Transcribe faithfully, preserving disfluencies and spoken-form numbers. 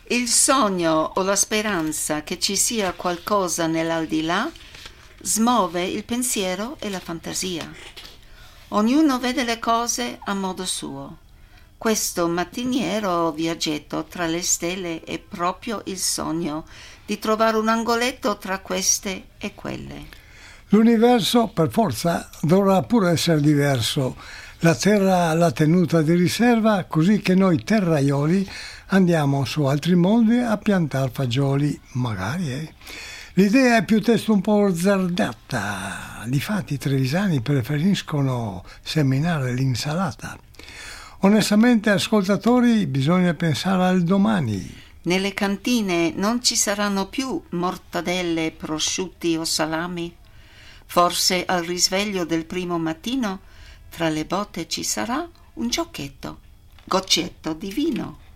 Il sogno o la speranza che ci sia qualcosa nell'aldilà smuove il pensiero e la fantasia. Ognuno vede le cose a modo suo. Questo mattiniero viaggetto tra le stelle è proprio il sogno di trovare un angoletto tra queste e quelle. L'universo, per forza, dovrà pure essere diverso. La terra l'ha tenuta di riserva, così che noi terraioli andiamo su altri mondi a piantare fagioli, magari, eh. L'idea è piuttosto un po' azzardata. Difatti i trevisani preferiscono seminare l'insalata. Onestamente, ascoltatori, bisogna pensare al domani. Nelle cantine non ci saranno più mortadelle, prosciutti o salami. Forse al risveglio del primo mattino tra le botte ci sarà un giochetto, goccetto di vino.